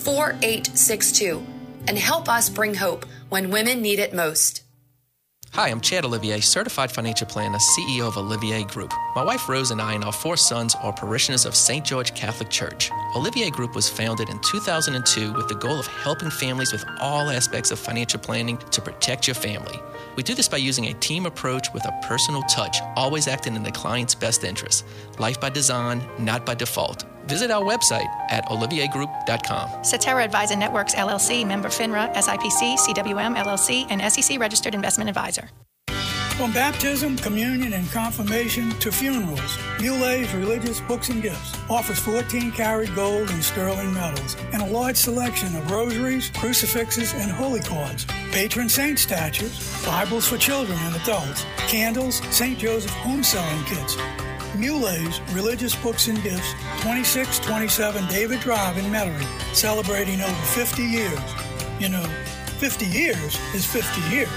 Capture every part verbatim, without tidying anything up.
four eight six two and help us bring hope when women need it most. Hi, I'm Chad Olivier, certified financial planner, C E O of Olivier Group. My wife Rose and I and our four sons are parishioners of Saint George Catholic Church. Olivier Group was founded in two thousand two with the goal of helping families with all aspects of financial planning to protect your family. We do this by using a team approach with a personal touch, always acting in the client's best interest. Life by design, not by default. Visit our website at olivier group dot com. Cetera Advisor Networks, L L C, member FINRA, S I P C, C W M, L L C, and S E C registered investment advisor. From baptism, communion, and confirmation to funerals, Mulet's Religious Books and Gifts offers fourteen karat gold and sterling metals and a large selection of rosaries, crucifixes, and holy cards, patron saint statues, Bibles for children and adults, candles, Saint Joseph home selling kits. Mulet's Religious Books and Gifts, twenty-six twenty-seven David Drive in Metairie, celebrating over fifty years. You know, fifty years is fifty years.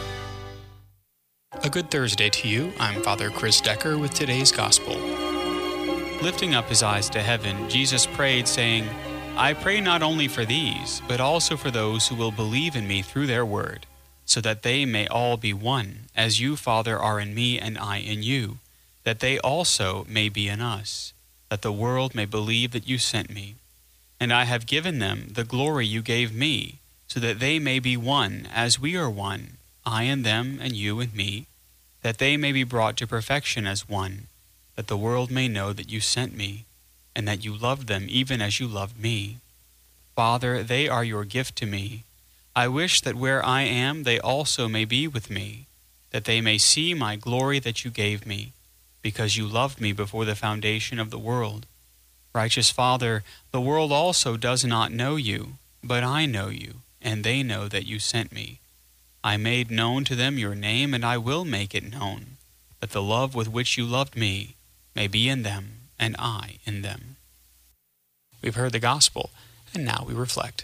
A good Thursday to you. I'm Father Chris Decker with today's Gospel. Lifting up his eyes to heaven, Jesus prayed, saying, I pray not only for these, but also for those who will believe in me through their word, so that they may all be one, as you, Father, are in me and I in you, that they also may be in us, that the world may believe that you sent me. And I have given them the glory you gave me, so that they may be one, as we are one, I and them and you and me, that they may be brought to perfection as one, that the world may know that you sent me, and that you loved them even as you loved me. Father, they are your gift to me. I wish that where I am they also may be with me, that they may see my glory that you gave me, because you loved me before the foundation of the world. Righteous Father, the world also does not know you, but I know you, and they know that you sent me. I made known to them your name, and I will make it known, that the love with which you loved me may be in them, and I in them. We've heard the gospel, and now we reflect.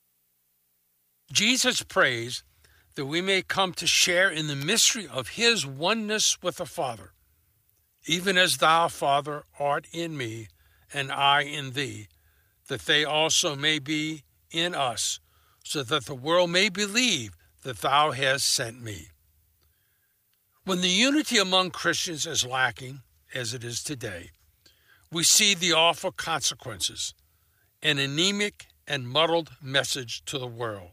Jesus prays that we may come to share in the mystery of his oneness with the Father. Even as thou, Father, art in me, and I in thee, that they also may be in us, so that the world may believe that thou hast sent me. When the unity among Christians is lacking, as it is today, we see the awful consequences, an anemic and muddled message to the world.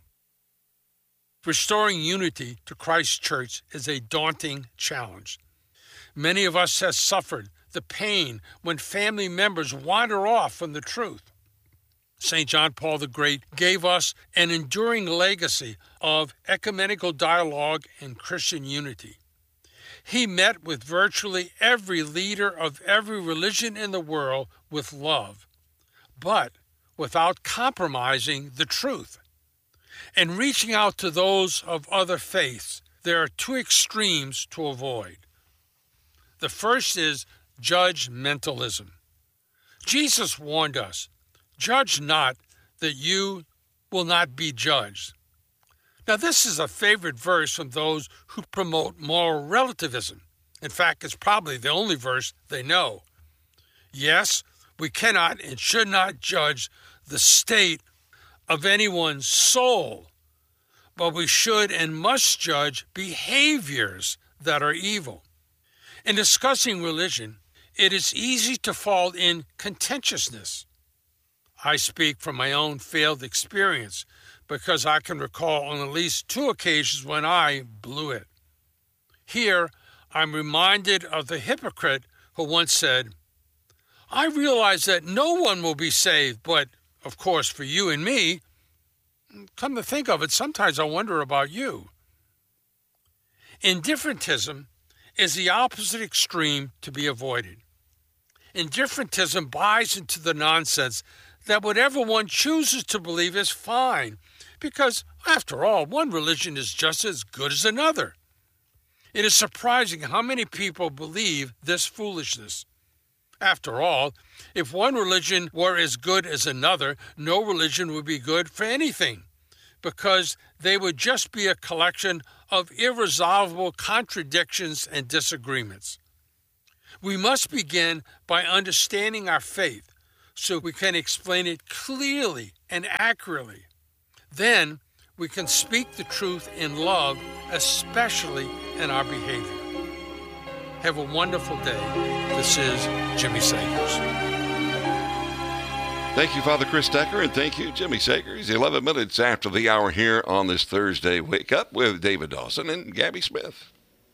Restoring unity to Christ's church is a daunting challenge. Many of us have suffered the pain when family members wander off from the truth. Saint John Paul the Great gave us an enduring legacy of ecumenical dialogue and Christian unity. He met with virtually every leader of every religion in the world with love, but without compromising the truth. And reaching out to those of other faiths, there are two extremes to avoid. The first is judgmentalism. Jesus warned us, judge not, that you will not be judged. Now, this is a favorite verse from those who promote moral relativism. In fact, it's probably the only verse they know. Yes, we cannot and should not judge the state of anyone's soul, but we should and must judge behaviors that are evil. In discussing religion, it is easy to fall in contentiousness. I speak from my own failed experience because I can recall on at least two occasions when I blew it. Here, I'm reminded of the hypocrite who once said, I realize that no one will be saved, but, of course, for you and me. Come to think of it, sometimes I wonder about you. Indifferentism is the opposite extreme to be avoided. Indifferentism buys into the nonsense that whatever one chooses to believe is fine, because, after all, one religion is just as good as another. It is surprising how many people believe this foolishness. After all, if one religion were as good as another, no religion would be good for anything, because they would just be a collection of irresolvable contradictions and disagreements. We must begin by understanding our faith so we can explain it clearly and accurately. Then we can speak the truth in love, especially in our behavior. Have a wonderful day. This is Jimmy Sagers. Thank you, Father Chris Decker, and thank you, Jimmy Sagers. eleven minutes after the hour here on this Thursday Wake Up with David Dawson and Gabby Smith.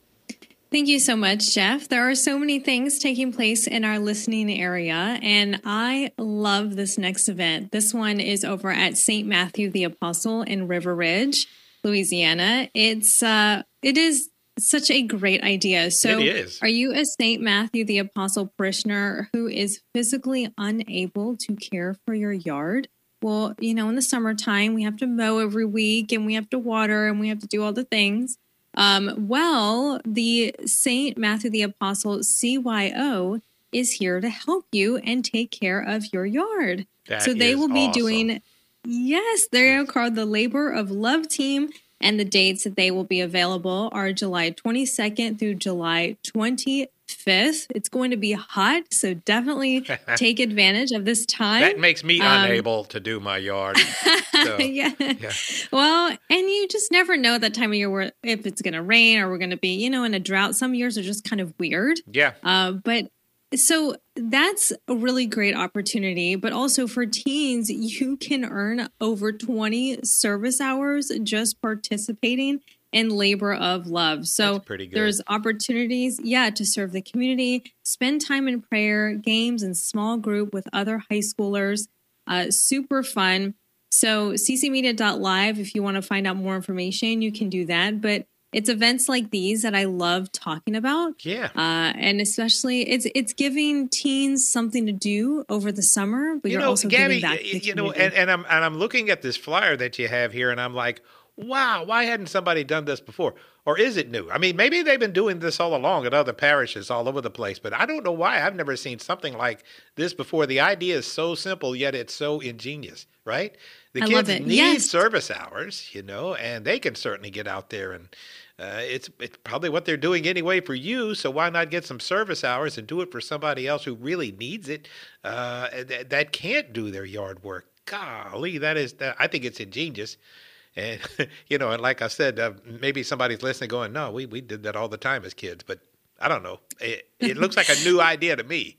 Thank you so much, Jeff. There are so many things taking place in our listening area, and I love this next event. This one is over at Saint Matthew the Apostle in River Ridge, Louisiana. It's uh, it is such a great idea. So, it is. Are you a Saint Matthew the Apostle parishioner who is physically unable to care for your yard? Well, you know, in the summertime, we have to mow every week, and we have to water, and we have to do all the things. Um, well, the Saint Matthew the Apostle C Y O is here to help you and take care of your yard. That so they is will be awesome. doing, yes, they're called the Labor of Love Team, and the dates that they will be available are July twenty-second through July twenty-fifth. It's going to be hot, so definitely take advantage of this time. That makes me Um, unable to do my yard. So, yeah. yeah. Well, and you just never know that time of year where if it's going to rain or we're going to be, you know, in a drought. Some years are just kind of weird. Yeah. Uh, but so that's a really great opportunity. But also for teens, you can earn over twenty service hours just participating in Labor of Love. So That's pretty good. There's opportunities, yeah, to serve the community, spend time in prayer, games, and small group with other high schoolers. Uh, super fun. So c c media dot live, if you want to find out more information, you can do that. But it's events like these that I love talking about. Yeah. Uh, and especially it's it's giving teens something to do over the summer, but You you're know, also Gabby, giving back to the you know, community. and, and I'm and I'm looking at this flyer that you have here, and I'm like, wow, why hadn't somebody done this before? Or is it new? I mean, maybe they've been doing this all along at other parishes all over the place, but I don't know why. I've never seen something like this before. The idea is so simple, yet it's so ingenious, right? The I kids love it. need Yes. service hours, you know, and they can certainly get out there and uh, it's it's probably what they're doing anyway for you. So why not get some service hours and do it for somebody else who really needs it? Uh, that, that can't do their yard work. Golly, that is that. I think it's ingenious. And, you know, and like I said, uh, maybe somebody's listening going, no, we, we did that all the time as kids. But I don't know. It, it looks like a new idea to me.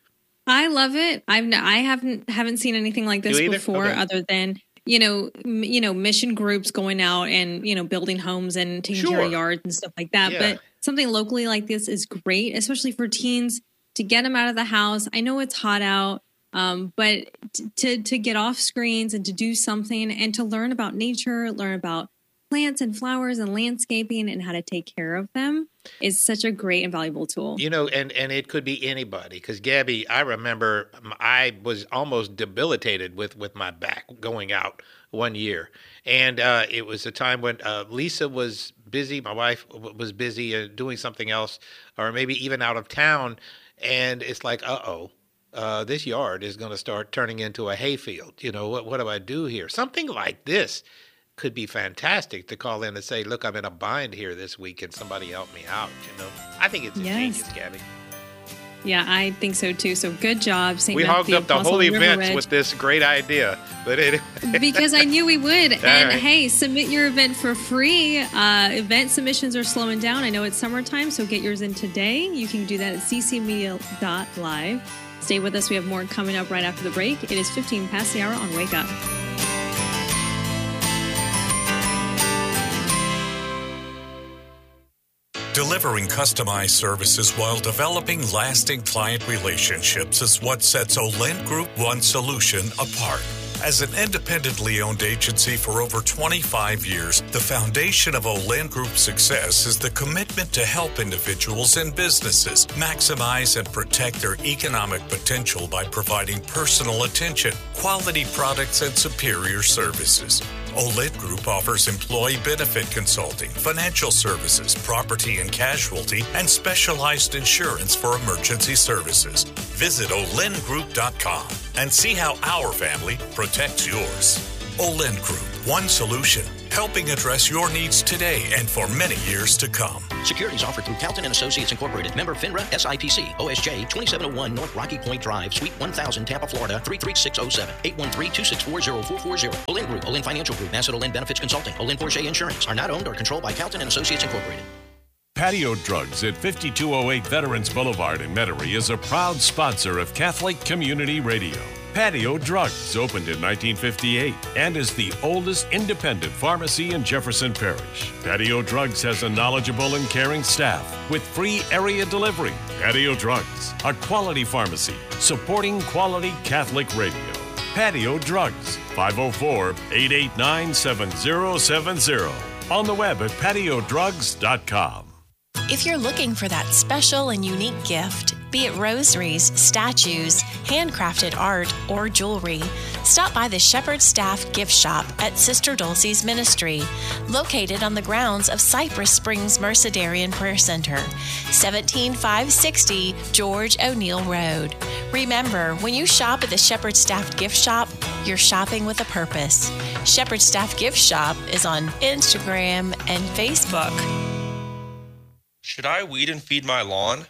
I love it. I've n- I haven't haven't seen anything like this You either? before, Okay. other than you know m- you know mission groups going out and you know building homes and taking care Sure. of yards and stuff like that. Yeah. But something locally like this is great, especially for teens to get them out of the house. I know it's hot out, um, but t- to to get off screens and to do something and to learn about nature, learn about plants and flowers and landscaping and how to take care of them is such a great and valuable tool. You know, and, and it could be anybody. Because, Gabby, I remember I was almost debilitated with, with my back going out one year. And uh, it was a time when uh, Lisa was busy. My wife w- was busy uh, doing something else, or maybe even out of town. And it's like, uh-oh. Uh, this yard is going to start turning into a hayfield. You know, what what do I do here? Something like this could be fantastic to call in and say, look, I'm in a bind here this week. Can somebody help me out? You know, I think it's Yes. ingenious, Gabby. Yeah, I think so too. So good job, Saint We hogged Matthew up the Apostle whole River event Ridge. with this great idea. But it, Because I knew we would. And right. hey, submit your event for free. Uh, event submissions are slowing down. I know it's summertime, so get yours in today. You can do that at c c media dot live. Stay with us. We have more coming up right after the break. It is fifteen past the hour on Wake Up. Delivering customized services while developing lasting client relationships is what sets Olent Group One Solution apart. As an independently owned agency for over twenty-five years, the foundation of Olent Group's success is the commitment to help individuals and businesses maximize and protect their economic potential by providing personal attention, quality products, and superior services. Olent Group offers employee benefit consulting, financial services, property and casualty, and specialized insurance for emergency services. Visit olent group dot com and see how our family protects yours. Olin Group, one solution, helping address your needs today and for many years to come. Securities offered through Calton and Associates Incorporated. Member FINRA, S I P C, O S J twenty-seven oh one North Rocky Point Drive, Suite one thousand, Tampa, Florida, three three six oh seven, eight one three, two six four, oh four four oh. Olin Group, Olin Financial Group, Asset Olin Benefits Consulting, Olin Porsche Insurance are not owned or controlled by Calton and Associates Incorporated. Patio Drugs at fifty-two oh eight Veterans Boulevard in Metairie is a proud sponsor of Catholic Community Radio. Patio Drugs opened in nineteen fifty-eight and is the oldest independent pharmacy in Jefferson Parish. Patio Drugs has a knowledgeable and caring staff with free area delivery. Patio Drugs, a quality pharmacy supporting quality Catholic radio. Patio Drugs, five oh four, eight eight nine, seven oh seven oh. On the web at patio drugs dot com. If you're looking for that special and unique gift, be it rosaries, statues, handcrafted art, or jewelry, stop by the Shepherd Staff Gift Shop at Sister Dulcie's Ministry, located on the grounds of Cypress Springs Mercedarian Prayer Center, seventeen five sixty George O'Neill Road. Remember, when you shop at the Shepherd Staff Gift Shop, you're shopping with a purpose. Shepherd Staff Gift Shop is on Instagram and Facebook. Should I weed and feed my lawn?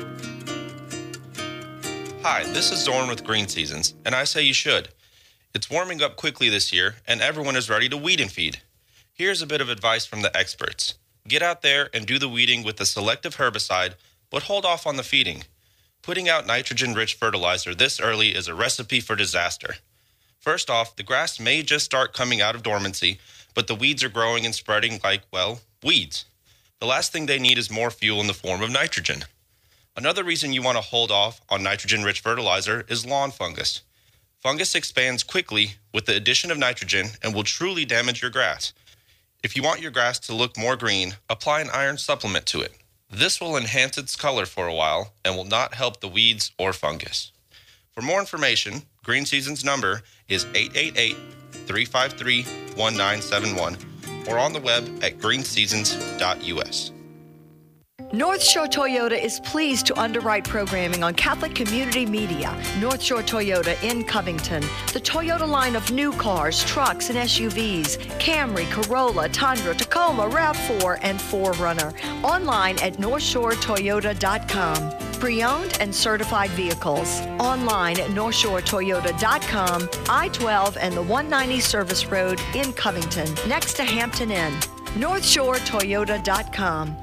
Hi, this is Zorn with Green Seasons, and I say you should. It's warming up quickly this year, and everyone is ready to weed and feed. Here's a bit of advice from the experts. Get out there and do the weeding with a selective herbicide, but hold off on the feeding. Putting out nitrogen-rich fertilizer this early is a recipe for disaster. First off, the grass may just start coming out of dormancy, but the weeds are growing and spreading like, well, weeds. The last thing they need is more fuel in the form of nitrogen. Another reason you want to hold off on nitrogen-rich fertilizer is lawn fungus. Fungus expands quickly with the addition of nitrogen and will truly damage your grass. If you want your grass to look more green, apply an iron supplement to it. This will enhance its color for a while and will not help the weeds or fungus. For more information, Green Season's number is eight eight eight, three five three, one nine seven one or on the web at green seasons dot u s. North Shore Toyota is pleased to underwrite programming on Catholic Community Media. North Shore Toyota in Covington. The Toyota line of new cars, trucks, and S U Vs. Camry, Corolla, Tundra, Tacoma, RAV four, and four runner. Online at north shore toyota dot com. Pre-owned and certified vehicles. Online at north shore toyota dot com. I twelve and the one ninety Service Road in Covington, next to Hampton Inn. north shore toyota dot com.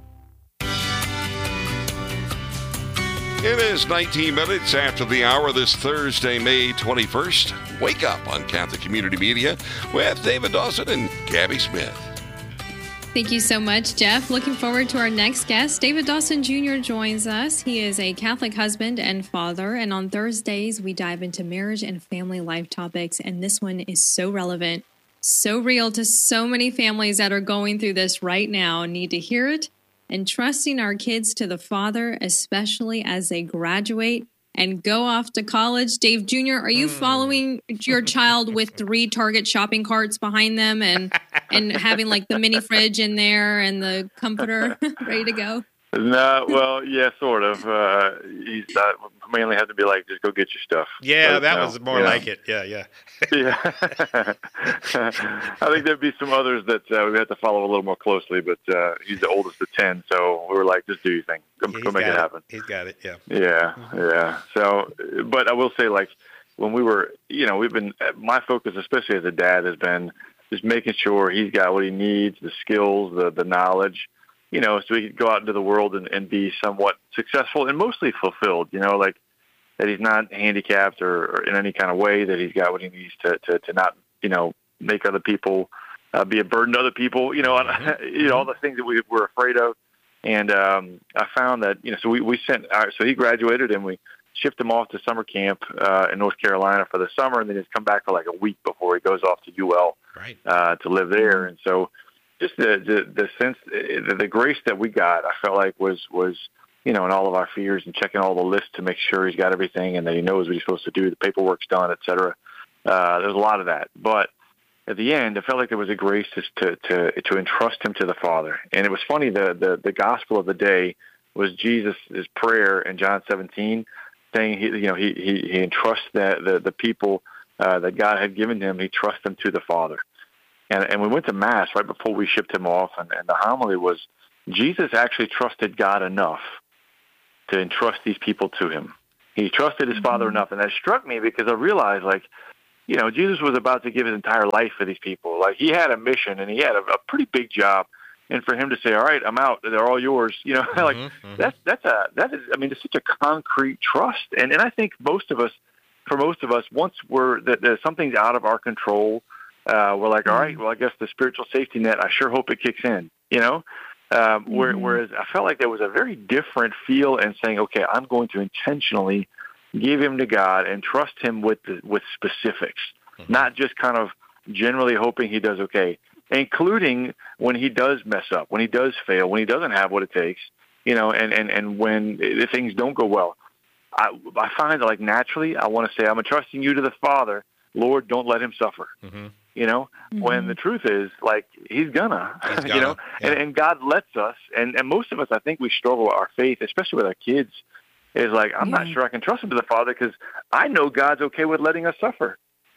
It is nineteen minutes after the hour this Thursday, May twenty-first. Wake up on Catholic Community Media with David Dawson and Gabby Smith. Thank you so much, Jeff. Looking forward to our next guest. David Dawson Junior joins us. He is a Catholic husband and father, and on Thursdays we dive into marriage and family life topics, and this one is so relevant, so real to so many families that are going through this right now and need to hear it. Entrusting our kids to the Father, especially as they graduate and go off to college. Dave Junior, are you following your child with three Target shopping carts behind them and and having like the mini fridge in there and the comforter ready to go? No, well, yeah, sort of. Uh, he's uh, mainly had to be like, just go get your stuff. Yeah, but, that no, was more yeah. like it. Yeah, yeah. yeah. I think there'd be some others that uh, we have to follow a little more closely, but uh, he's the oldest of ten, so we were like, just do your thing. Go, go make it happen. It. He's got it, yeah. Yeah, yeah. So, but I will say, like, when we were, you know, we've been, my focus, especially as a dad, has been just making sure he's got what he needs, the skills, the, the knowledge, you know, so he could go out into the world and, and be somewhat successful and mostly fulfilled, you know, like that he's not handicapped or, or in any kind of way, that he's got what he needs to, to, to not, you know, make other people uh, be a burden to other people, you know, mm-hmm. you know, all the things that we were afraid of. And um, I found that, you know, so we, we sent, our, so he graduated and we shipped him off to summer camp uh, in North Carolina for the summer, and then he's come back for like a week before he goes off to U L right. uh, to live there. And so, just the, the the sense, the, the grace that we got, I felt like was was you know, in all of our fears and checking all the lists to make sure he's got everything and that he knows what he's supposed to do, the paperwork's done, et cetera. Uh, there's a lot of that, but at the end, I felt like there was a grace to to to, to entrust him to the Father. And it was funny, the, the the gospel of the day was Jesus' prayer in John seventeen, saying he you know he he, he entrusts the, the the people uh, that God had given him, he trusted them to the Father. And, and we went to Mass right before we shipped him off, and, and the homily was, Jesus actually trusted God enough to entrust these people to him. He trusted his mm-hmm. Father enough, and that struck me because I realized, like, you know, Jesus was about to give his entire life for these people. Like, he had a mission, and he had a, a pretty big job. And for him to say, all right, I'm out, they're all yours, you know, like mm-hmm. that's, that's a, that is, I mean, it's such a concrete trust. And, and I think most of us, for most of us, once we're, that there's something's out of our control, uh, we're like, all right, well, I guess the spiritual safety net, I sure hope it kicks in, you know? Um, mm-hmm. where, whereas I felt like there was a very different feel in saying, okay, I'm going to intentionally give him to God and trust him with, the, with specifics, mm-hmm. not just kind of generally hoping he does okay. Including when he does mess up, when he does fail, when he doesn't have what it takes, you know, and, and, and when the things don't go well. I, I find that, like, naturally, I want to say, I'm entrusting you to the Father. Lord, don't let him suffer, mm-hmm. you know, mm-hmm. when the truth is, like, he's gonna, he's gonna you know, yeah. and, and God lets us, and, and most of us, I think we struggle with our faith, especially with our kids, is like, I'm yeah. not sure I can trust him to the Father because I know God's okay with letting us suffer.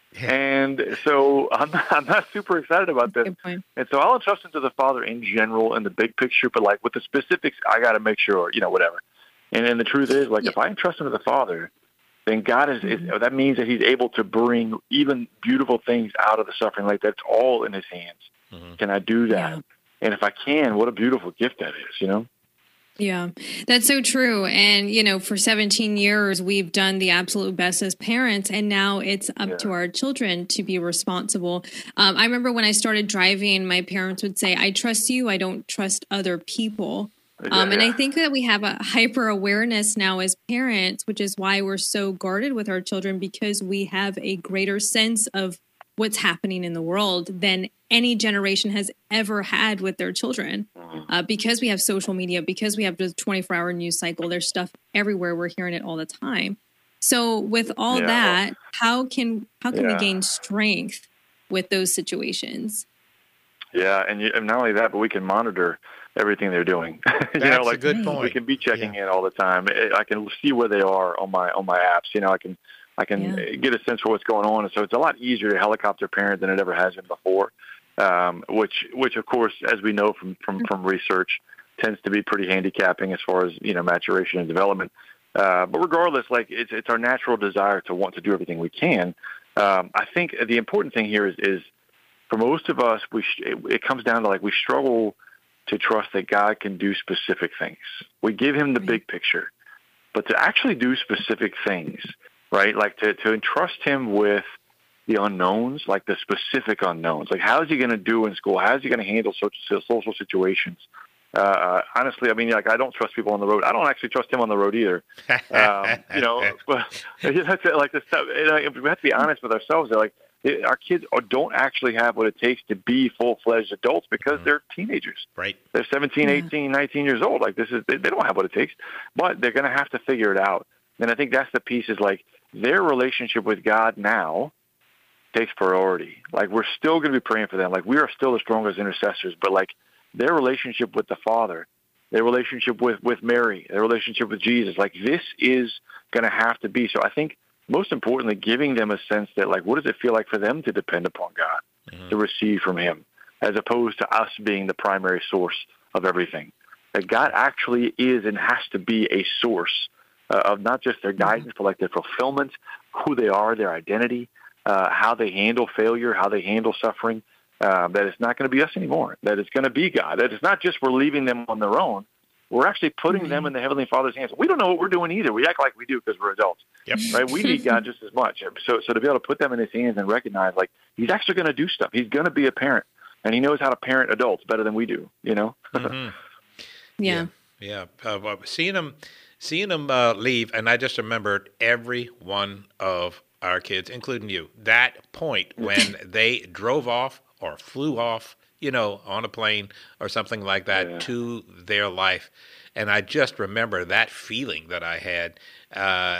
And so I'm not, I'm not super excited about this. And so I'll entrust him to the Father in general in the big picture, but like with the specifics, I got to make sure, you know, whatever. And then the truth is, like, yeah. if I entrust him to the Father, then God is, mm-hmm. is, that means that he's able to bring even beautiful things out of the suffering. Like, that's all in his hands. Mm-hmm. Can I do that? Yeah. And if I can, what a beautiful gift that is, you know? Yeah, that's so true. And, you know, for seventeen years, we've done the absolute best as parents, and now it's up yeah. to our children to be responsible. Um, I remember when I started driving, my parents would say, I trust you, I don't trust other people. Um, and I think that we have a hyper awareness now as parents, which is why we're so guarded with our children, because we have a greater sense of what's happening in the world than any generation has ever had with their children. Uh, because we have social media, because we have the twenty-four hour news cycle, there's stuff everywhere. We're hearing it all the time. So with all yeah. that, how can how can yeah. we gain strength with those situations? Yeah, and, you, and not only that, but we can monitor everything they're doing. you That's know, like a good point. We can be checking yeah. in all the time. I can see where they are on my on my apps. You know, I can I can yeah. get a sense for what's going on, and so it's a lot easier to helicopter parent than it ever has been before. Um, which, which of course, as we know from, from, from research, tends to be pretty handicapping as far as, you know, maturation and development. Uh, but regardless, like it's, it's our natural desire to want to do everything we can. Um, I think the important thing here is, is for most of us, we sh- it, it comes down to like we struggle to trust that God can do specific things. We give him the big picture, but to actually do specific things, right? Like to, to entrust him with the unknowns, like the specific unknowns. Like, how is he going to do in school? How is he going to handle social, social situations? Uh, honestly, I mean, like, I don't trust people on the road. I don't actually trust him on the road either. Um, you know, but that's like this stuff. You know, we have to be honest with ourselves. They're like, our kids don't actually have what it takes to be full-fledged adults because mm-hmm. they're teenagers. Right. They're seventeen, yeah. eighteen, nineteen years old. Like, this is, they, they don't have what it takes, but they're going to have to figure it out. And I think that's the piece is like their relationship with God now takes priority. Like, we're still going to be praying for them. Like, we are still the strongest intercessors, but like their relationship with the Father, their relationship with, with Mary, their relationship with Jesus, like this is going to have to be. So I think most importantly, giving them a sense that like, what does it feel like for them to depend upon God, mm-hmm. to receive from him, as opposed to us being the primary source of everything. That God actually is and has to be a source uh, of not just their guidance, mm-hmm. but like their fulfillment, who they are, their identity, Uh, how they handle failure, how they handle suffering, uh, that it's not going to be us anymore, that it's going to be God, that it's not just we're leaving them on their own. We're actually putting mm-hmm. them in the Heavenly Father's hands. We don't know what we're doing either. We act like we do because we're adults. Yep. Right? We need God just as much. So, so to be able to put them in his hands and recognize, like, he's actually going to do stuff. He's going to be a parent, and he knows how to parent adults better than we do, you know? Mm-hmm. Yeah. Yeah. yeah. Uh, well, seeing them, seeing them uh, leave, and I just remembered every one of our kids, including you, that point when they drove off or flew off, you know, on a plane or something like that yeah. to their life. And I just remember that feeling that I had uh,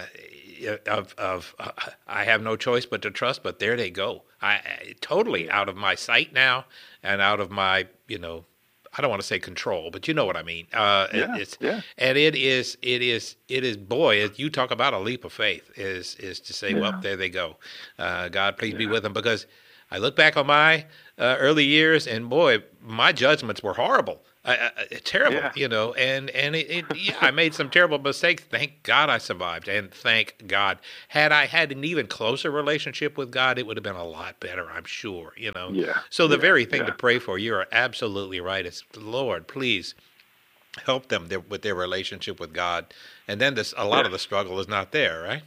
of, of uh, I have no choice but to trust, but there they go. I, I totally out of my sight now and out of my, you know, I don't want to say control, but you know what I mean. Uh, yeah, it, it's, yeah. And it is, it is, it is, boy, it, you talk about a leap of faith is, is to say, yeah. well, there they go. Uh, God, please yeah. be with them. Because I look back on my uh, early years and boy, my judgments were horrible. Uh, terrible, yeah. you know, and, and it, it, yeah, I made some terrible mistakes. Thank God I survived, and thank God. Had I had an even closer relationship with God, it would have been a lot better, I'm sure, you know. Yeah. So the yeah. very thing yeah. to pray for, you are absolutely right. It's, Lord, please help them there, with their relationship with God. And then this, a lot yeah. of the struggle is not there, right?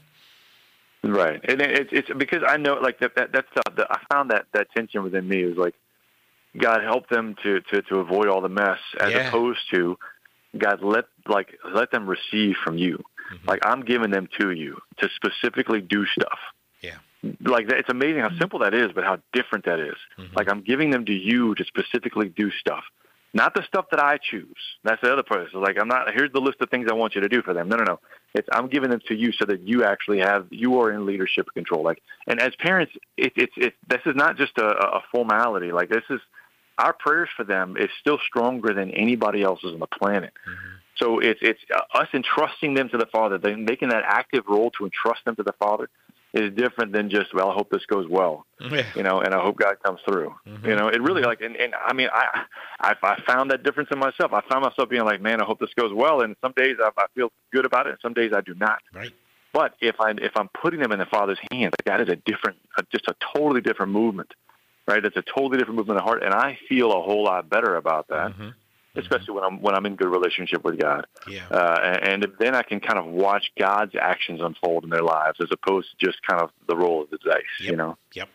Right. And it, it's because I know, like, that, that that's the, the, I found that, that tension within me. It was like, God help them to, to, to avoid all the mess, as yeah. opposed to God let like let them receive from you. Mm-hmm. Like I'm giving them to you to specifically do stuff. Yeah, like that, it's amazing how simple that is, but how different that is. Mm-hmm. Like I'm giving them to you to specifically do stuff, not the stuff that I choose. That's the other part. So like I'm not. Here's the list of things I want you to do for them. No, no, no. It's I'm giving them to you so that you actually have you are in leadership control. Like and as parents, it, it's it's this is not just a, a formality. Like this is. Our prayers for them is still stronger than anybody else's on the planet. Mm-hmm. So it's it's us entrusting them to the Father, they, making that active role to entrust them to the Father is different than just, well, I hope this goes well, yeah. you know, and I hope God comes through. Mm-hmm. You know, it really like, and, and I mean, I, I I found that difference in myself. I found myself being like, man, I hope this goes well. And some days I, I feel good about it, and some days I do not. Right. But if I if I'm putting them in the Father's hands, like that is a different, a, just a totally different movement. Right, it's a totally different movement of the heart, and I feel a whole lot better about that, mm-hmm. especially mm-hmm. when I'm when I'm in good relationship with God. Yeah, uh, and, and then I can kind of watch God's actions unfold in their lives, as opposed to just kind of the roll of the dice. Yep. You know. Yep.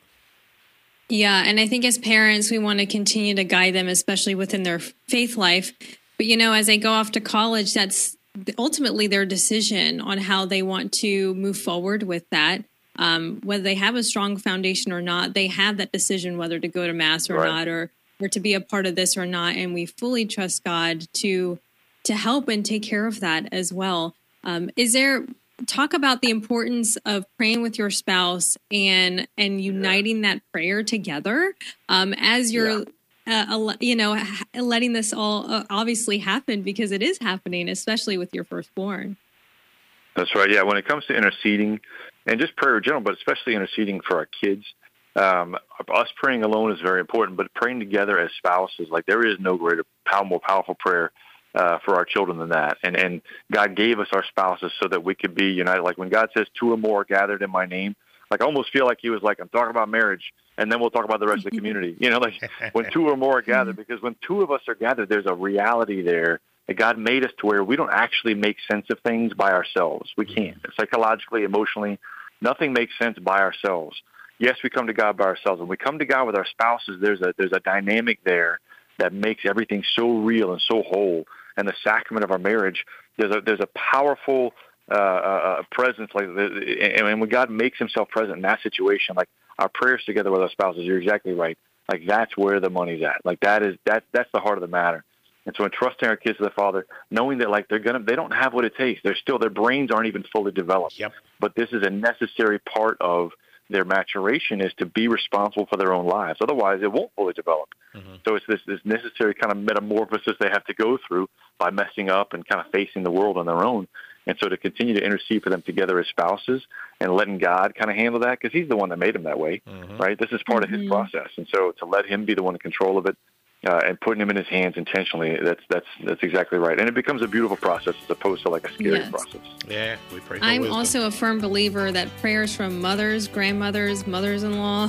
Yeah, and I think as parents, we want to continue to guide them, especially within their faith life. But you know, as they go off to college, that's ultimately their decision on how they want to move forward with that. Um, whether they have a strong foundation or not, they have that decision whether to go to Mass or right. not, or or to be a part of this or not. And we fully trust God to to help and take care of that as well. Um, is there talk about the importance of praying with your spouse and and uniting yeah. that prayer together um, as you're, yeah. uh, you know, letting this all uh, obviously happen, because it is happening, especially with your firstborn. That's right. Yeah, when it comes to interceding, and just prayer in general, but especially interceding for our kids, um, us praying alone is very important, but praying together as spouses, like there is no greater, power, more powerful prayer uh, for our children than that. And and God gave us our spouses so that we could be united. Like when God says two or more are gathered in my name, like I almost feel like he was like, I'm talking about marriage, and then we'll talk about the rest of the community. You know, like when two or more are gathered, because when two of us are gathered, there's a reality there that God made us to where we don't actually make sense of things by ourselves. We can't. Psychologically, emotionally, nothing makes sense by ourselves. Yes, we come to God by ourselves. When we come to God with our spouses, there's a there's a dynamic there that makes everything so real and so whole. And the sacrament of our marriage, there's a there's a powerful uh, uh, presence. Like, and when God makes Himself present in that situation, like our prayers together with our spouses, you're exactly right. Like that's where the money's at. Like that is that that's the heart of the matter. And so entrusting our kids to the Father, knowing that like they're gonna, they don't have what it takes. They're still, their brains aren't even fully developed. Yep. But this is a necessary part of their maturation, is to be responsible for their own lives. Otherwise, it won't fully develop. Mm-hmm. So it's this, this necessary kind of metamorphosis they have to go through by messing up and kind of facing the world on their own. And so to continue to intercede for them together as spouses and letting God kind of handle that, because He's the one that made them that way, mm-hmm. right? This is part mm-hmm. of His process. And so to let Him be the one in control of it, Uh, and putting him in his hands intentionally, that's that's that's exactly right. And it becomes a beautiful process as opposed to like a scary yes. process. Yeah, we pray for I'm wisdom. Also a firm believer that prayers from mothers, grandmothers, mothers-in-law,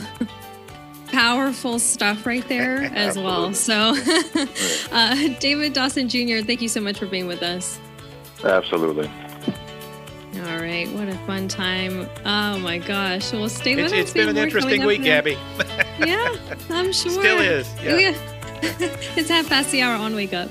powerful stuff right there as well. So, uh, David Dawson Junior, thank you so much for being with us. Absolutely. All right, what a fun time. Oh my gosh. Well, stay with it's, us. It's been an interesting week, Gabby. Yeah, I'm sure. Still is. Yeah. yeah. It's half past the hour on Wake Up.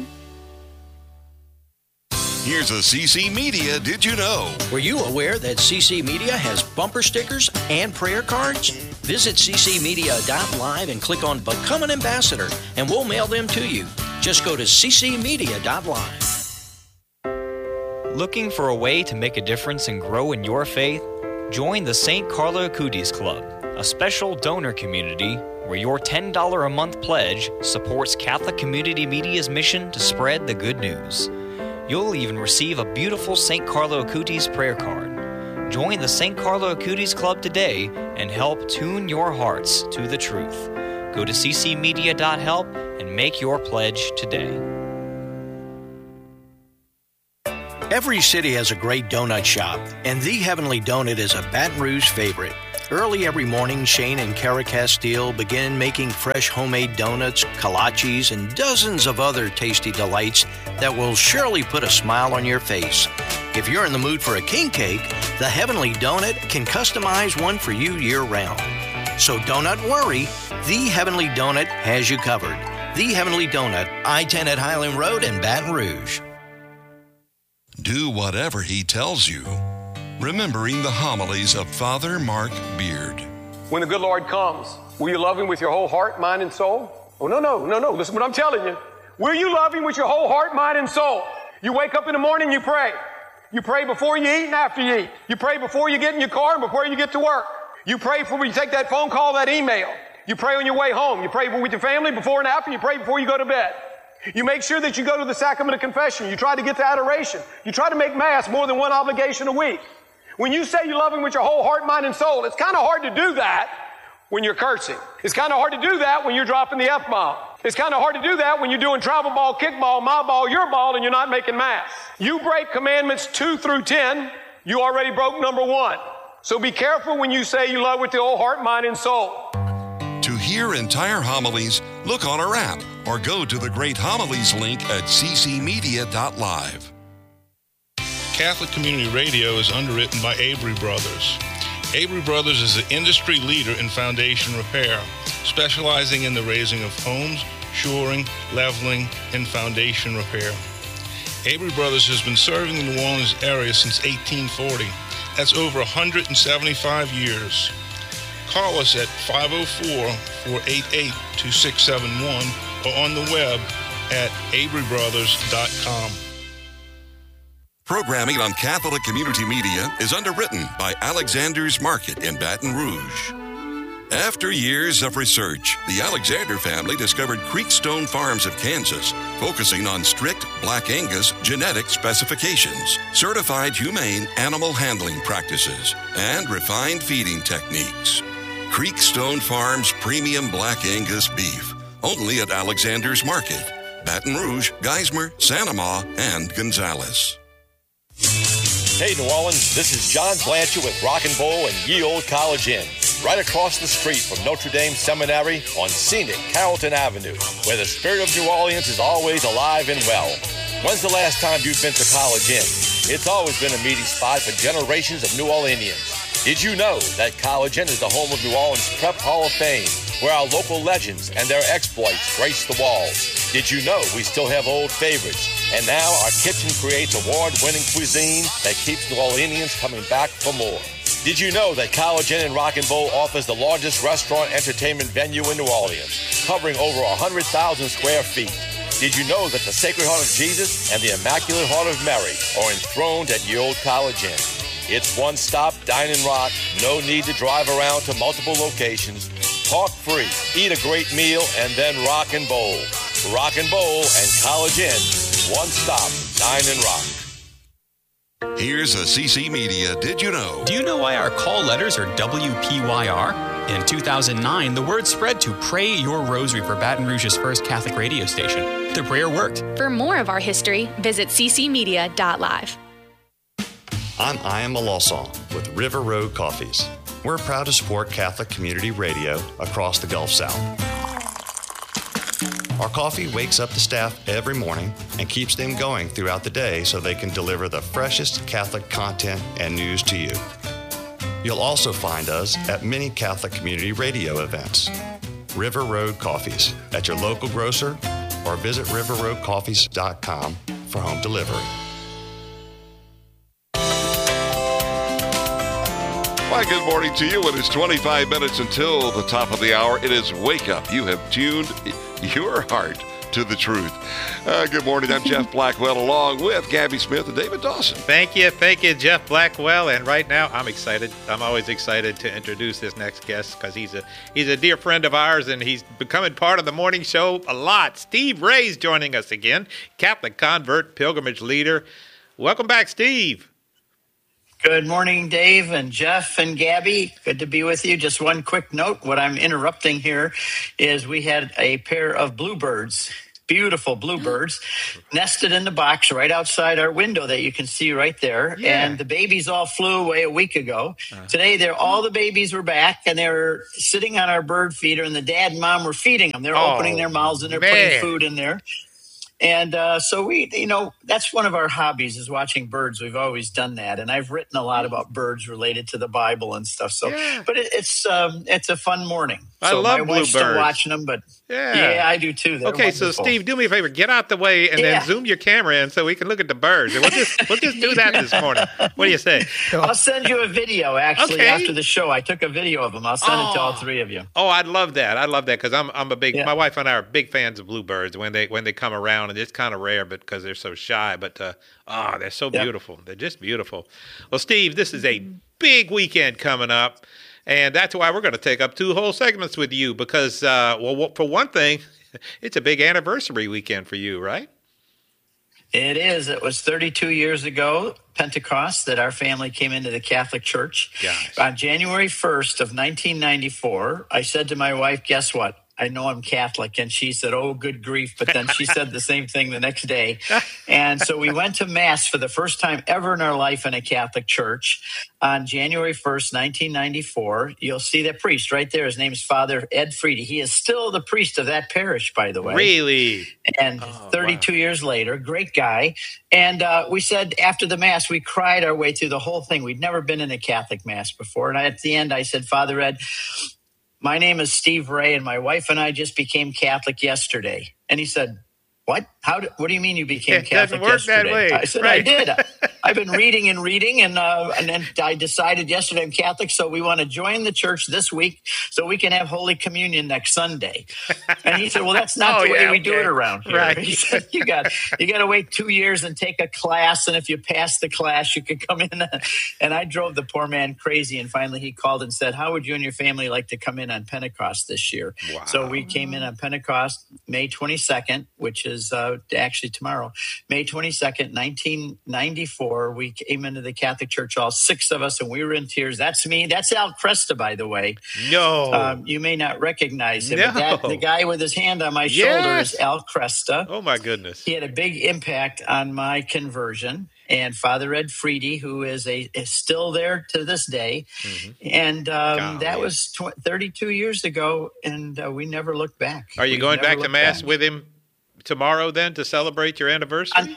Here's a C C Media Did You Know? Were you aware that C C Media has bumper stickers and prayer cards? Visit c c media dot live and click on Become an Ambassador, and we'll mail them to you. Just go to c c media dot live. Looking for a way to make a difference and grow in your faith? Join the Saint Carla Acutis Club, a special donor community where your ten dollars a month pledge supports Catholic Community Media's mission to spread the good news. You'll even receive a beautiful Saint Carlo Acutis prayer card. Join the Saint Carlo Acutis Club today and help tune your hearts to the truth. Go to c c media dot help and make your pledge today. Every city has a great donut shop, and The Heavenly Donut is a Baton Rouge favorite. Early every morning, Shane and Kara Castile begin making fresh homemade donuts, kolaches, and dozens of other tasty delights that will surely put a smile on your face. If you're in the mood for a king cake, The Heavenly Donut can customize one for you year-round. So don't worry, The Heavenly Donut has you covered. The Heavenly Donut, I ten at Highland Road in Baton Rouge. Do whatever he tells you. Remembering the homilies of Father Mark Beard. When the good Lord comes, will you love him with your whole heart, mind, and soul? Oh, no, no, no, no. Listen to what I'm telling you. Will you love him with your whole heart, mind, and soul? You wake up in the morning, you pray. You pray before you eat and after you eat. You pray before you get in your car and before you get to work. You pray before you take that phone call, that email. You pray on your way home. You pray with your family before and after. You pray before you go to bed. You make sure that you go to the sacrament of confession. You try to get to adoration. You try to make Mass more than one obligation a week. When you say you love him with your whole heart, mind, and soul, it's kind of hard to do that when you're cursing. It's kind of hard to do that when you're dropping the F-bomb. It's kind of hard to do that when you're doing travel ball, kick ball, my ball, your ball, and you're not making Mass. You break commandments two through ten, you already broke number one. So be careful when you say you love with the whole heart, mind, and soul. To hear entire homilies, look on our app or go to the Great Homilies link at c c media dot live. Catholic Community Radio is underwritten by Avery Brothers. Avery Brothers is the industry leader in foundation repair, specializing in the raising of homes, shoring, leveling, and foundation repair. Avery Brothers has been serving the New Orleans area since eighteen forty. That's over one hundred seventy-five years. Call us at five oh four, four eight eight, two six seven one or on the web at avery brothers dot com. Programming on Catholic Community Media is underwritten by Alexander's Market in Baton Rouge. After years of research, the Alexander family discovered Creekstone Farms of Kansas, focusing on strict Black Angus genetic specifications, certified humane animal handling practices, and refined feeding techniques. Creekstone Farms Premium Black Angus Beef, only at Alexander's Market, Baton Rouge, Geismar, Santa Ma, and Gonzales. Hey, New Orleans, this is John Blanchard with Rock and Bowl and Ye Old College Inn, right across the street from Notre Dame Seminary on scenic Carrollton Avenue, where the spirit of New Orleans is always alive and well. When's the last time you've been to College Inn? It's always been a meeting spot for generations of New Orleanians. Did you know that College Inn is the home of New Orleans Prep Hall of Fame, where our local legends and their exploits grace the walls? Did you know we still have old favorites? And now our kitchen creates award-winning cuisine that keeps New Orleanians coming back for more. Did you know that College Inn and Rock and Bowl offers the largest restaurant entertainment venue in New Orleans, covering over one hundred thousand square feet? Did you know that the Sacred Heart of Jesus and the Immaculate Heart of Mary are enthroned at Ye Old College Inn? It's one-stop dine and rock, no need to drive around to multiple locations. Park free, eat a great meal, and then rock and bowl. Rock and Bowl and College Inn, one stop, dine and rock. Here's a C C Media Did You Know? Do you know why our call letters are W P Y R? In two thousand nine, the word spread to Pray Your Rosary for Baton Rouge's first Catholic radio station. The prayer worked. For more of our history, visit c c media dot live. I'm Ian Malosson with River Road Coffees. We're proud to support Catholic Community Radio across the Gulf South. Our coffee wakes up the staff every morning and keeps them going throughout the day so they can deliver the freshest Catholic content and news to you. You'll also find us at many Catholic Community Radio events. River Road Coffees at your local grocer or visit river road coffees dot com for home delivery. Why, good morning to you. It is twenty-five minutes until the top of the hour. It is Wake Up. You have tuned your heart to the truth. Uh, good morning. I'm Jeff Blackwell along with Gabby Smith and David Dawson. Thank you. Thank you, Jeff Blackwell. And right now, I'm excited. I'm always excited to introduce this next guest because he's a he's a dear friend of ours, and he's becoming part of the morning show a lot. Steve Ray's joining us again, Catholic convert, pilgrimage leader. Welcome back, Steve. Good morning, Dave and Jeff and Gabby. Good to be with you. Just one quick note. What I'm interrupting here is we had a pair of bluebirds, beautiful bluebirds, nested in the box right outside our window that you can see right there. Yeah. And the babies all flew away a week ago. Uh-huh. Today, they're all the babies were back, and they're sitting on our bird feeder, and the dad and mom were feeding them. They're Oh, opening their mouths, and they're man. putting food in there. And uh, so we, you know, that's one of our hobbies is watching birds. We've always done that, and I've written a lot about birds related to the Bible and stuff. So, Yeah. but it, it's um, it's a fun morning. I so love my wife's still bluebirds. watching them, but Yeah. yeah, I do too. They're Okay, so wonderful. Steve, do me a favor. Get out the way and Yeah. then zoom your camera in so we can look at the birds. And we'll just we'll just do that this morning. What do you say? I'll send you a video actually Okay. after the show. I took a video of them. I'll send it to all Oh. three of you. Oh, I'd love that. I'd love that because I'm I'm a big. My wife and I are big fans of bluebirds when they when they come around, and it's kind of rare, but because they're so shy. But uh, ah, they're so Yeah. beautiful. They're just beautiful. Well, Steve, this is a big weekend coming up, and that's why we're going to take up two whole segments with you because, uh, well, for one thing, it's a big anniversary weekend for you, right? It is. It was thirty-two years ago, Pentecost, that our family came into the Catholic Church. Yes. On January first of nineteen ninety-four, I said to my wife, guess what? I know I'm Catholic. And she said, oh, good grief. But then she said the same thing the next day. And so we went to Mass for the first time ever in our life in a Catholic church on January first, nineteen ninety-four. You'll see that priest right there. His name is Father Ed Freedy. He is still the priest of that parish, by the way. Really? And thirty-two years later, great guy. And uh, we said after the Mass, we cried our way through the whole thing. We'd never been in a Catholic Mass before. And at the end, I said, Father Ed, my name is Steve Ray, and my wife and I just became Catholic yesterday. And he said, what? How? Do, what do you mean you became It Catholic doesn't work that yesterday? way. I said, Right. I did. I've been reading and reading, and uh, and then I decided yesterday I'm Catholic, so we want to join the church this week so we can have Holy Communion next Sunday. And he said, well, that's not Oh, the way yeah, we do okay. it around here. Right. He said, you got you got to wait two years and take a class, and if you pass the class, you can come in. And I drove the poor man crazy, and finally he called and said, how would you and your family like to come in on Pentecost this year? Wow. So we came in on Pentecost, May twenty-second, which is uh, actually tomorrow, May twenty-second, nineteen ninety-four. We came into the Catholic Church, all six of us, and we were in tears. That's me. That's Al Cresta, by the way. No. Um, you may not recognize him. But No. that, the guy with his hand on my Yes. shoulder is Al Cresta. Oh, my goodness. He had a big impact on my conversion. And Father Ed Freedy, who is a is still there to this day. Mm-hmm. And um, Golly. that was tw- thirty-two years ago, and uh, we never looked back. Are you We've going never back to looked Mass back. with him tomorrow then to celebrate your anniversary?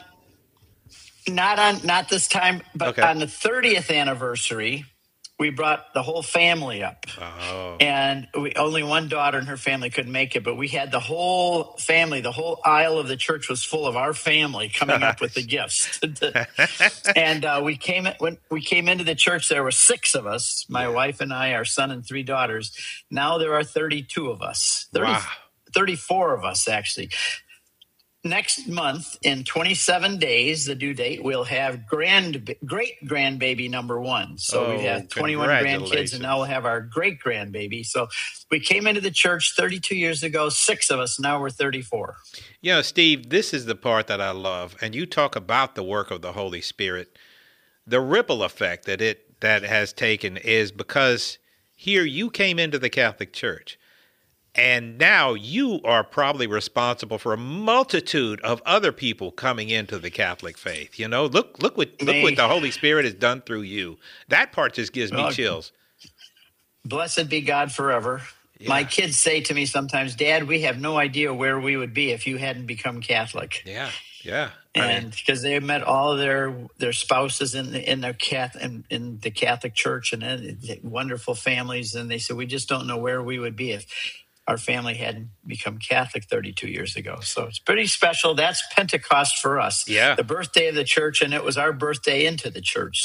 Not on, not this time, but Okay. on the thirtieth anniversary, we brought the whole family up. Oh. And we, only one daughter and her family couldn't make it, but we had the whole family, the whole aisle of the church was full of our family coming up with the gifts. And uh, we came when we came into the church, there were six of us, my wife and I, our son and three daughters. Now there are thirty-two of us, thirty, Wow. thirty-four of us actually. Next month, in twenty-seven days, the due date, we'll have grand, great grandbaby number one. So we Oh, have twenty-one grandkids, congratulations. and now we'll have our great grandbaby. So we came into the church thirty-two years ago, six of us. Now we're thirty-four. You know, Steve, this is the part that I love. And you talk about the work of the Holy Spirit. The ripple effect that it that has taken is because here you came into the Catholic Church. And now you are probably responsible for a multitude of other people coming into the Catholic faith. You know, look, look what look Me. what the Holy Spirit has done through you. That part just gives me Well, chills. Blessed be God forever. My kids say to me sometimes, Dad, we have no idea where we would be if you hadn't become Catholic. Yeah, yeah. And because they met all of their their spouses in the, in their cat in, in the Catholic Church, and then wonderful families, and they said we just don't know where we would be if our family hadn't become Catholic thirty-two years ago. So it's pretty special. That's Pentecost for us. Yeah. The birthday of the church, and it was our birthday into the church. So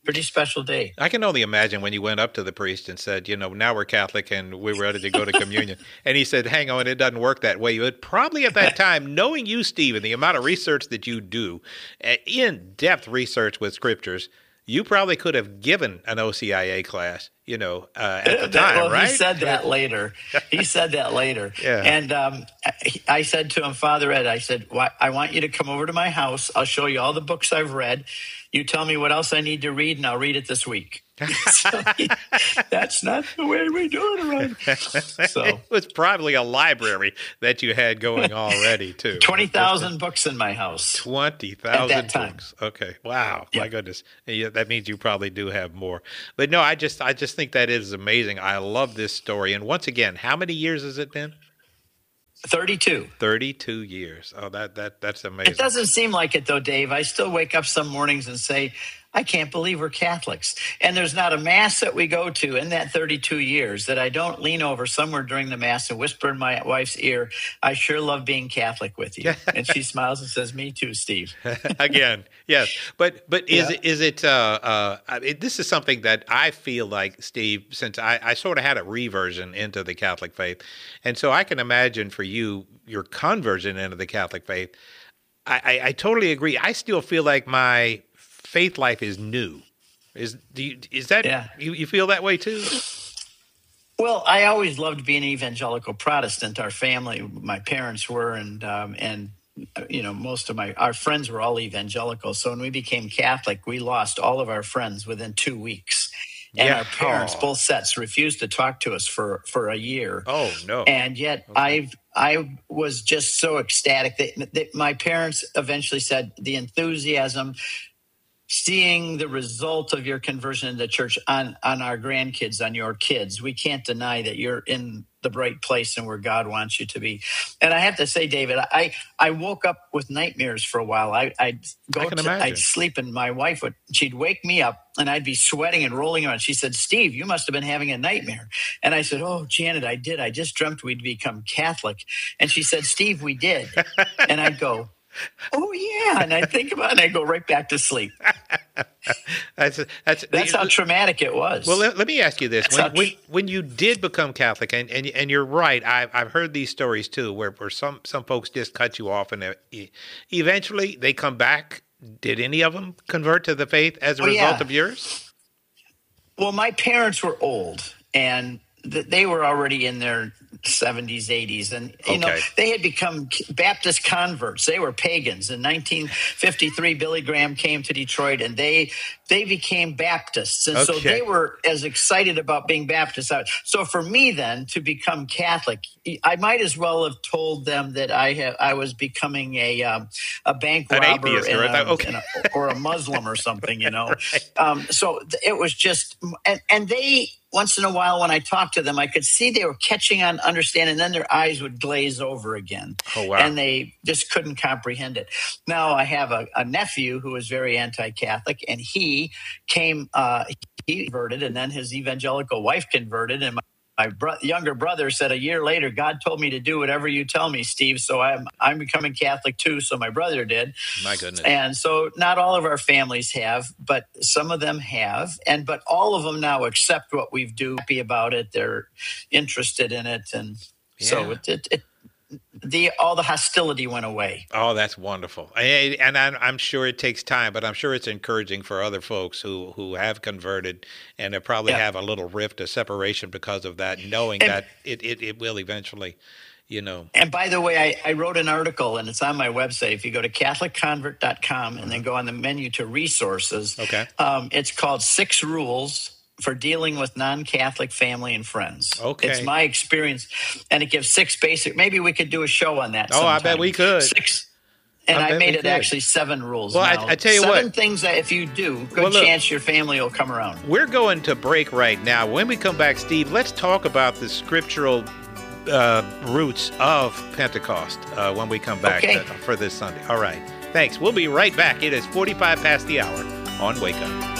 pretty special day. I can only imagine when you went up to the priest and said, you know, now we're Catholic and we're ready to go to communion. And he said, hang on, it doesn't work that way. But probably at that time, knowing you, Steve, and the amount of research that you do, uh, in-depth research with scriptures, you probably could have given an O C I A class, you know, uh, at the time, well, right? He said that later. He said that later. Yeah. And um, I said to him, Father Ed, I said, well, I want you to come over to my house. I'll show you all the books I've read. You tell me what else I need to read, and I'll read it this week. So he, that's not the way we do it around. So it was probably a library that you had going already, too. twenty thousand books in my house. twenty thousand books. Okay. Wow. Yeah. My goodness. Yeah, that means you probably do have more. But no, I just I just think that is amazing. I love this story. And once again, how many years has it been? thirty-two. thirty-two years. Oh, that that that's amazing. It doesn't seem like it, though, Dave. I still wake up some mornings and say, I can't believe we're Catholics. And there's not a mass that we go to in that thirty-two years that I don't lean over somewhere during the mass and whisper in my wife's ear, I sure love being Catholic with you. And she smiles and says, me too, Steve. Again, yes. But but is, Yeah. it, is it, uh, uh, I mean, this is something that I feel like, Steve, since I, I sort of had a reversion into the Catholic faith. And so I can imagine for you, your conversion into the Catholic faith, I, I, I totally agree. I still feel like my faith life is new. Is do you, is that Yeah. you, you feel that way too? Well, I always loved being an evangelical Protestant. Our family, my parents were, and um, and uh, you know, most of my our friends were all evangelical. So when we became Catholic, we lost all of our friends within two weeks. And Yeah. our parents, Oh. both sets, refused to talk to us for, for a year. Oh no! And yet I I was just so ecstatic that, that my parents eventually said the enthusiasm, seeing the result of your conversion in the church on, on our grandkids, on your kids, we can't deny that you're in the right place and where God wants you to be. And I have to say, David, I, I woke up with nightmares for a while. I, I'd go I can to, imagine. I'd sleep, and my wife would, she'd wake me up and I'd be sweating and rolling around. She said, Steve, you must have been having a nightmare. And I said, oh, Janet, I did. I just dreamt we'd become Catholic. And she said, Steve, we did. And I'd go, oh, yeah. And I think about it, and I go right back to sleep. that's that's That's how traumatic it was. Well, let, let me ask you this: That's when, how tr- when when you did become Catholic, and, and and you're right, I've I've heard these stories too, where where some some folks just cut you off, and uh, e- eventually they come back. Did any of them convert to the faith as a Oh, result yeah. of yours? Well, my parents were old, and th- they were already in their seventies, eighties, and you know Okay. they had become Baptist converts. They were pagans. In nineteen fifty-three, Billy Graham came to Detroit, and they they became Baptists, and so Okay. they were as excited about being Baptist. So for me, then, to become Catholic, I might as well have told them that I have I was becoming a um, a bank An robber atheist, and or a- a- okay. and a- or a Muslim or something, you know. Um, so th- it was just, and, and they, once in a while when I talked to them, I could see they were catching on, understanding, and then their eyes would glaze over again. Oh, wow. And they just couldn't comprehend it. Now I have a, a nephew who is very anti-Catholic, and he came, uh, he converted, and then his evangelical wife converted, and my My bro- younger brother said a year later, God told me to do whatever you tell me, Steve. So I'm I'm becoming Catholic too. So my brother did. My goodness. And so not all of our families have, but some of them have. And but all of them now accept what we do, happy about it. They're interested in it. And so Yeah. it, it, it the all the hostility went away. Oh, that's wonderful. And, and I'm, I'm sure it takes time, but I'm sure it's encouraging for other folks who, who have converted and they probably Yeah. have a little rift, a separation because of that, knowing And- that it, it, it will eventually, you know. And by the way, I, I wrote an article, and it's on my website. If you go to Catholic Convert dot com and then go on the menu to resources, Okay. um, it's called Six Rules for Dealing with Non-Catholic Family and Friends. Okay. It's my experience, and it gives six basic. Maybe we could do a show on that Oh, I sometime. bet we could. Six. And I I, bet made we it could. actually seven rules. Well, I- now. I tell you seven what. things that if you do, good Well, look. chance your family will come around. We're going to break right now. When we come back, Steve, let's talk about the scriptural uh, roots of Pentecost uh, when we come back Okay. uh, for this Sunday. All right. Thanks. We'll be right back. It is forty-five past the hour on Wake Up.